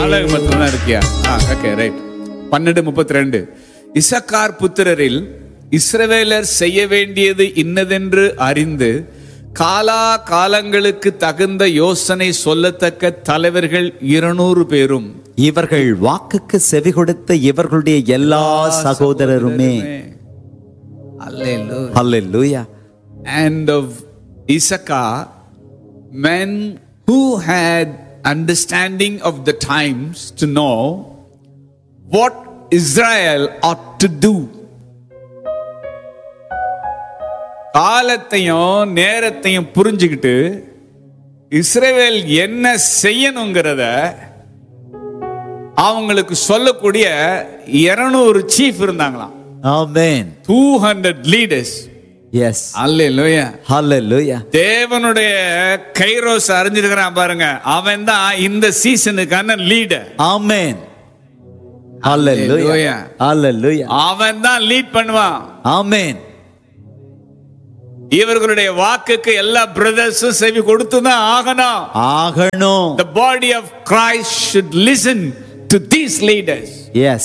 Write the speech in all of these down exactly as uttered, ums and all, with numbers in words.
இருக்கியா? Okay, right. பன்னெண்டு முப்பத்தி ரெண்டு. இசக்கார் புத்திரரில் இஸ்ரவேலர் செய்ய வேண்டியது இன்னதென்று அறிந்து காலா காலங்களுக்கு தகுந்த யோசனை சொல்லத்தக்க தலைவர்கள் இருநூறு பேரும் இவர்கள் வாக்குக்கு செவி கொடுத்த இவர்களுடைய எல்லா சகோதரருமே. Hallelujah. And of Issachar, men who had understanding of the times to know what Israel ought to do. காலத்தையும் நேரத்தையும் புரிஞ்சுக்கிட்டு இஸ்ரவேல் என்ன செய்யணுங்கிறத அவங்களுக்கு சொல்லக்கூடிய இருநூறு சீஃப் இருந்தாங்களாம். Amen. two hundred leaders. Yes. Hallelujah. Hallelujah. தேவனுடைய கைரோஸ் அறிஞ்சிருக்கிறான் பாருங்க, அவன் தான் இந்த சீசனுக்கான லீடர். Amen. Hallelujah. Hallelujah. அவன் தான் லீட் பண்ணுவான். Amen. இவர்களுடைய வாக்குக்கு எல்லா பிரதர்ஸும் செவி கொடுத்து தான் ஆகணும். ஆகணும். The body of Christ should listen to these leaders. Yes.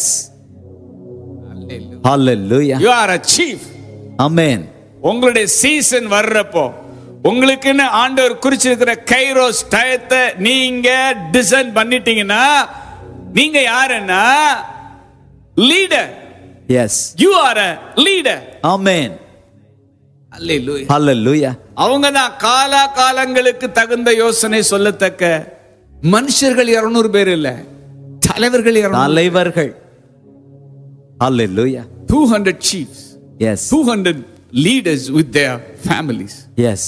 Hallelujah. You are a chief. Amen. உங்களுடைய சீசன் வர்றப்போ உங்களுக்குன்னு ஆண்டவர் குறிச்சிருக்கிற கைரோஸ் டயத்தை நீங்க டிசைன் பண்ணிட்டீங்கன்னா நீங்க யாருன்னா leader. Yes. You are a leader. Amen. Hallelujah. Hallelujah. அவங்க தான் காலா காலங்களுக்கு தகுந்த யோசனை சொல்லத்தக்க மனுஷர்கள் இருநூறு பேர் இல்ல, தலைவர்கள் தலைவர்கள். Hallelujah. two hundred chiefs. Yes. two hundred leaders with their families. Yes.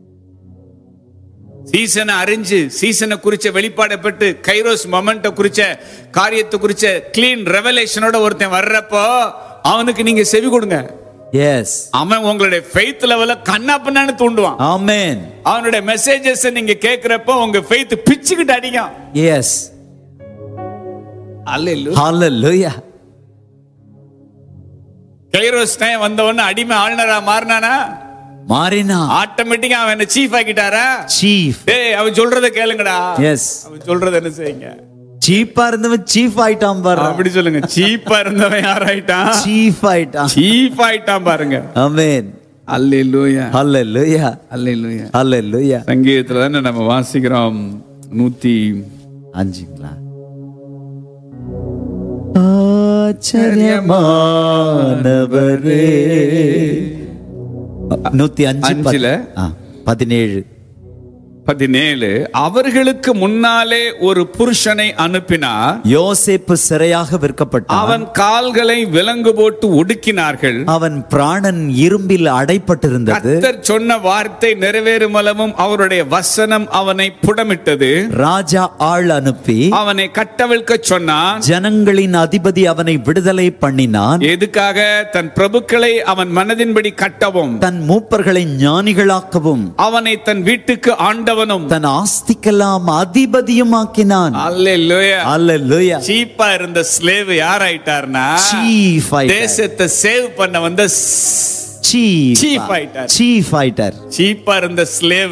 சீசனை அறிஞ்சு சீசனை குறிச்ச வெளிப்பாடப்பட்டு கைரோஸ் மொமெண்ட குறிச்ச காரியத்தை குறிச்ச கிளீன் ரெவலேஷனோட ஒருத்தன் வர்றப்போ அவனுக்கு நீங்க செவி கொடுங்க. Yes. அவன் உங்களுடைய ஃபெய்த் லெவல கண்ணா பின்னான்னு தூண்டுவான். Amen. அவனுடைய மெசேஜஸ் நீங்க கேக்குறப்போ உங்க ஃபெய்த் பிச்சுக்கிட்டு அடிக்கும். Yes. Hallelujah. Hallelujah. Kairos time வந்தவன அடிமை ஆளுநரா மாறினானா? மாறினா. ஆட்டோமேட்டிக்கா அவன் சீஃப் ஆக்கிட்டாரா? சீஃப். டேய் அவன் சொல்றத கேளுங்கடா. எஸ். அவன் சொல்றத என்ன செய்யுங்க? சீப்பா இருந்தவன் சீஃப் ஆயிட்டான் பாருங்க. அப்படி சொல்லுங்க. சீப்பா இருந்தவன் யார் ஆயிட்டான்? சீஃப் ஆயிட்டான். சீஃப் ஆயிட்டான் பாருங்க. ஆமென். அல்லேலூயா. அல்லேலூயா. அல்லேலூயா. அல்லேலூயா. சங்கீதத்துல தான நம்ம வாசிக்கிறோம் நூத்தி அஞ்சுங்களா? ஆச்சரியமானவரே. நூத்தி அஞ்சுல பதினேழு பதினேழு. அவர்களுக்கு முன்னாலே ஒரு புருஷனை அனுப்பினார். யோசேப்பு சிறையாக விற்கப்பட்டான். அவன் கால்களை விலங்கு போட்டு ஒடுக்கினார்கள். அவன் பிராணன் இரும்பில் அடைப்பட்டிருந்தது. கர்த்தர் சொன்ன வார்த்தை நிறைவேறும் அளவும் அவருடைய வசனம் அவனை புடமிட்டது. ராஜா ஆள் அனுப்பி அவனை கட்டவிழ்க்க சொன்னான். ஜனங்களின் அதிபதி அவனை விடுதலை பண்ணினான். எதுக்காக? தன் பிரபுக்களை அவன் மனதின்படி கட்டவும், தன் மூப்பர்களை ஞானிகளாக்கவும், அவனை தன் வீட்டுக்கு ஆண்டவனும் தன் ஆஸ்திக்கெல்லாம் அதிபதியும் ஆக்கினான். அல்லேலூயா. அல்லேலூயா. சீப்பா இருந்த ஸ்லேவ் யார் ஆயிட்டார்னா சீஃப் ஆயிட்டார். தேசத்தை சேவ் பண்ண வந்த சீஃப் சீஃப் ஆயிட்டார். சீஃப் ஆயிட்டார். சீப்பா இருந்த ஸ்லேவ்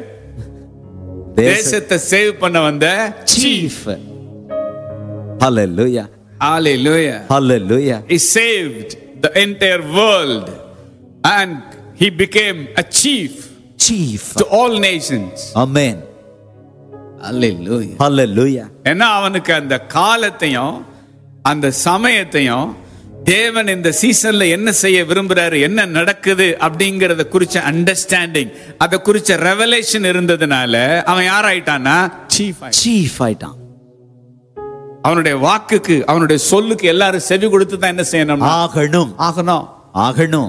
தேசத்தை சேவ் பண்ண வந்த chief. Hallelujah. Hallelujah. Hallelujah. He saved the entire world and he became a chief. Chief to all nations. Amen. Hallelujah. Hallelujah. ஏன்னா அவனுக்கு அந்த காலத்தையும் அந்த சமயத்தையும் தேவன் இந்த சீசன்ல என்ன செய்ய விரும்புறாரு, என்ன நடக்குது அப்படிங்கறத குறிச்ச அண்டர்ஸ்டாண்டிங், அத குறிச்ச ரெவலேஷன் இருந்ததுனால அவன் யார் ஆயிட்டான்னா சீஃப். சீஃப் ஆயிட்டான். அவனுடைய வாக்குக்கு அவனுடைய சொல்லுக்கு எல்லாரும் செவி கொடுத்து தான் என்ன செய்யணும்? ஆகணும். ஆகணும். ஆகணும்.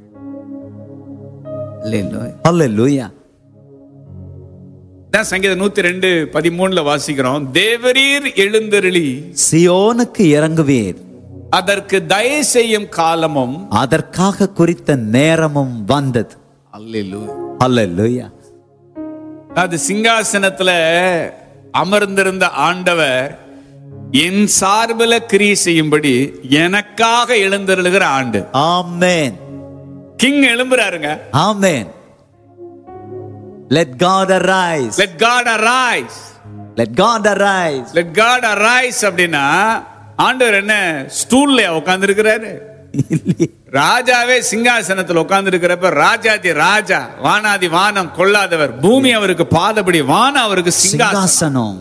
Hallelujah. தான் சங்கீதம் நூத்தி ரெண்டு பதிமூணுல வாசிக்கிறோம். தேவரீர் எழுந்தருளி சியோனுக்கு இறங்குவீர், அதற்கு தயை செய்யும் காலமும் அதற்காக குறித்த நேரமும் வந்தது. அல்லேலூயா. Hallelujah. அது சிங்காசனத்துல அமர்ந்திருந்த ஆண்டவர் என் சார்பில கிரியை செய்யும்படி எனக்காக எழுந்தருளுகிற ஆண்டு. ஆமென். King எழும்புறாருங்க. Amen. Let God arise. Let God arise. Let God arise. let God arise அப்படின்னா ஆண்டவர் என்ன ஸ்டூல்ல உட்கார்ந்து இருக்கிறாரு? ராஜாவே சிங்காசனத்தில் உட்கார்ந்து இருக்கிறப்ப ராஜாதி ராஜா, வானாதி வானம் கொள்ளாதவர், பூமி அவருக்கு பாதபடி, வானம் அவருக்கு சிங்காசனம். சிங்காசனம்.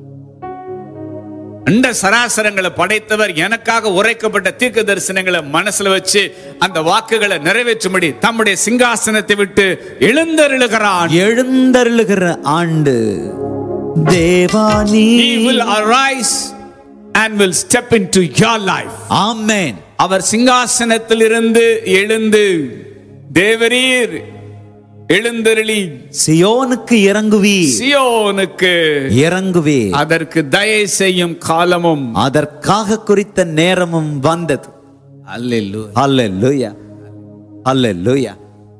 அண்ட சராசரங்களை படைத்தவர் எனக்காக உரைக்கப்பட்ட தீர்க்க தரிசனங்களை மனசுல வச்சு அந்த வாக்குகளை நிறைவேற்றும்படி தம்முடைய சிங்காசனத்தை விட்டு எழுந்தருளுகிறான். எழுந்தருளுகிற ஆண்டு Devani. He will arise and will step into your life. Amen. அவர் சிங்காசனத்திலிருந்து எழுந்து தேவரீர் எழுந்தருளி சியோனுக்கு இறங்குவி. சியோனுக்கு இறங்குவி. அதற்கு தயை செய்யும் காலமும் அதற்காக குறித்த நேரமும் வந்தது. அல்லேலூயா. Hallelujah. Hallelujah.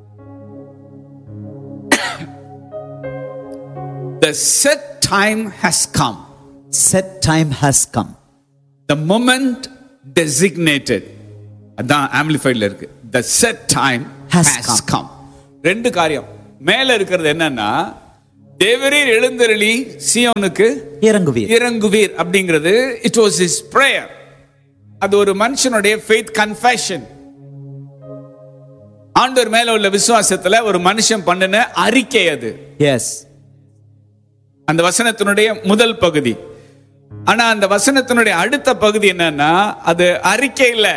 The set time has come. Set time has come. The moment designated. அதான் ஆம்பிளிஃபைட்ல இருக்கு. The set time Has has come. come. ரெண்டு காரியம். மேல இருக்கிறது என்னன்னா, தேவரீர் எழுந்தருளி சியோனுக்கு இறங்குவீர். இறங்குவீர் அப்படிங்கிறது it was his prayer. அது ஒரு மனுஷனுடைய faith confession. ஆண்டவர் மேல உள்ள விசுவாசத்துல ஒரு மனுஷன் பண்ணின அறிக்கை அது. Yes. அந்த வசனத்தினுடைய முதல் பகுதி. ஆனா அந்த வசனத்தினுடைய அடுத்த பகுதி என்னன்னா, அது அறிக்கை இல்ல.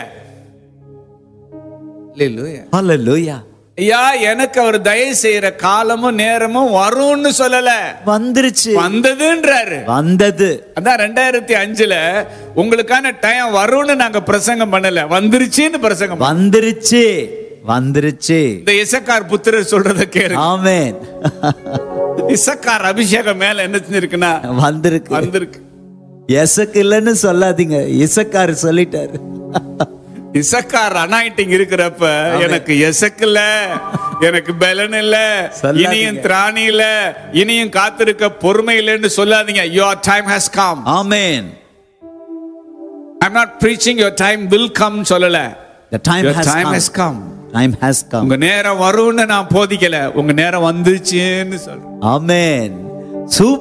அல்லேலூயா. Hallelujah. ஐயா, எனக்கு அவர் தயை செய்யற காலமும் நேரமும் வரும்னு சொல்லல, வந்துருச்சு. வந்ததுன்றாரு. வந்தது. அதான் ரெண்டாயிரத்தி அஞ்சுல உங்களுக்கான டைம் வரும்னு நாங்க பிரசங்கம் பண்ணல, வந்துருச்சுன்னு பிரசங்கம். வந்துருச்சு. வந்துருச்சு. இந்த இசக்கார் புத்திரர் சொல்றத கேளுங்க. ஆமென். இசக்கார் அபிஷேகம் மேல என்ன செஞ்சிருக்குன்னா வந்திருக்கு. வந்திருக்கு. எசக்கு இல்லன்னு சொல்லாதீங்க, இசக்கார் சொல்லிட்டாரு. இசக்கார் அனாயிட்டிங் இருக்கிறப்ப எனக்கு எசக்கு இல்ல, எனக்கு பலன் இல்ல, இனியும் திராணி இல்ல, இனியும் காத்திருக்க பொறுமை இல்லைன்னு சொல்லாதீங்க. Your time has come. Amen. I'm not preaching your time will come சொல்லல. The time Your has time come. has come. Time has come. உங்க நேரம் வரும்னு நான் போதிக்கல, உங்க நேரம் வந்துச்சுன்னு சொல்றேன். Amen.